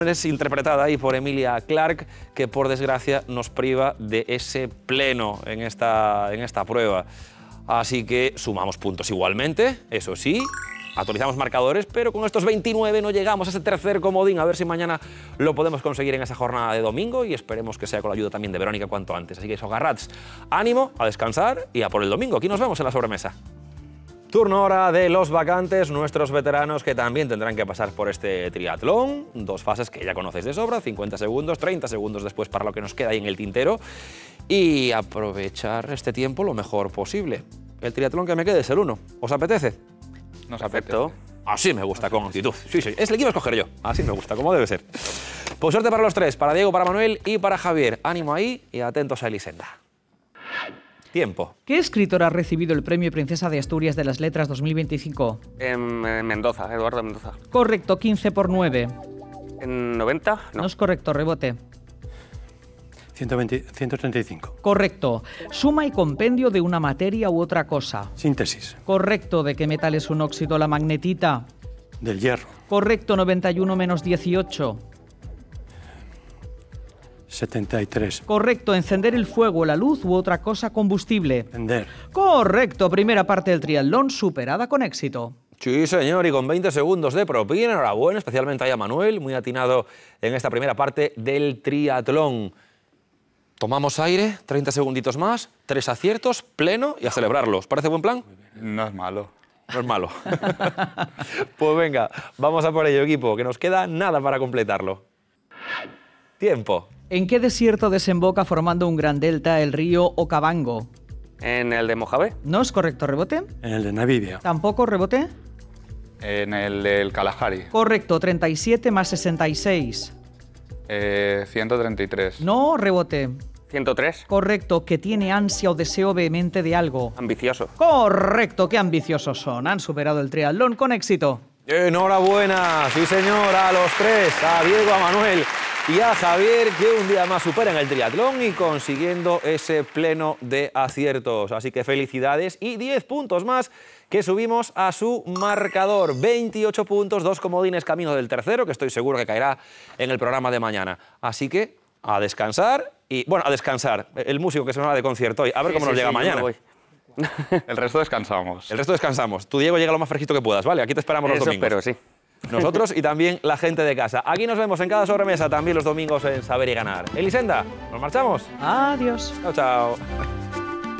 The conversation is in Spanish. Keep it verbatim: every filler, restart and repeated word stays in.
Es interpretada ahí por Emilia Clarke, que por desgracia nos priva de ese pleno en esta, en esta prueba. Así que sumamos puntos igualmente, eso sí, actualizamos marcadores, pero con estos veintinueve no llegamos a ese tercer comodín. A ver si mañana lo podemos conseguir en esa jornada de domingo y esperemos que sea con la ayuda también de Verónica cuanto antes. Así que eso, garrats, ánimo, a descansar y a por el domingo. Aquí nos vemos en la sobremesa. Turno ahora de los vacantes, nuestros veteranos que también tendrán que pasar por este triatlón. Dos fases que ya conocéis de sobra, cincuenta segundos, treinta segundos después para lo que nos queda ahí en el tintero. Y aprovechar este tiempo lo mejor posible. El triatlón que me quede es el uno. ¿Os apetece? Nos apetece. Así me gusta, con actitud. Sí, sí, es el que iba a escoger yo. Así me gusta, como debe ser. Pues suerte para los tres, para Diego, para Manuel y para Javier. Ánimo ahí y atentos a Elisenda. Tiempo. ¿Qué escritor ha recibido el Premio Princesa de Asturias de las Letras dos mil veinticinco? En, en Mendoza, Eduardo Mendoza. Correcto, quince por nueve. ¿En noventa? No, No. es correcto, rebote. ciento veinte, ciento treinta y cinco. Correcto. Suma y compendio de una materia u otra cosa. Síntesis. Correcto. ¿De qué metal es un óxido la magnetita? Del hierro. Correcto. noventa y uno menos dieciocho. setenta y tres. Correcto. Encender el fuego, la luz u otra cosa combustible. Encender. Correcto. Primera parte del triatlón superada con éxito. Sí, señor, y con veinte segundos de propina. Enhorabuena, especialmente ahí a Manuel, muy atinado en esta primera parte del triatlón. Tomamos aire, treinta segunditos más, tres aciertos, pleno y a celebrarlos. ¿Parece buen plan? No es malo. No es malo. Pues venga, vamos a por ello, equipo, que nos queda nada para completarlo. Tiempo. ¿En qué desierto desemboca formando un gran delta el río Okavango? ¿En el de Mojave? ¿No es correcto, rebote? En el de Namibia. ¿Tampoco, rebote? En el del Kalahari. Correcto, treinta y siete más sesenta y seis. Eh, ciento treinta y tres. No, rebote. ¿ciento tres? Correcto, que tiene ansia o deseo vehemente de algo. Ambicioso. Correcto, qué ambiciosos son. Han superado el triatlón con éxito. Enhorabuena, sí señor, a los tres, a Diego, a Manuel y a Javier, que un día más superan el triatlón y consiguiendo ese pleno de aciertos. Así que felicidades y diez puntos más que subimos a su marcador. veintiocho puntos, dos comodines camino del tercero, que estoy seguro que caerá en el programa de mañana. Así que a descansar y, bueno, a descansar. El músico que se nos va de concierto hoy, a ver Sí, cómo sí, nos llega sí, yo mañana. me voy. El resto descansamos. El resto descansamos. Tú, Diego, llega lo más fresquito que puedas, ¿vale? Aquí te esperamos los Eso domingos. espero, sí. Nosotros y también la gente de casa. Aquí nos vemos en cada sobremesa, también los domingos en Saber y Ganar. Elisenda, ¿nos marchamos? Adiós. Chao, chao.